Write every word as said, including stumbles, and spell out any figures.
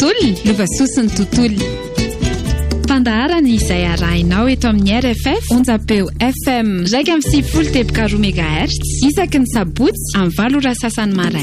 tontolo lovasosiny tontolo fandaharana izay arahinao eto amin'ny R F F onjapeo F M raika amby sivifolo teboka roa megahertz isaky ny sabotsy amin'ny valo ora sasany maraina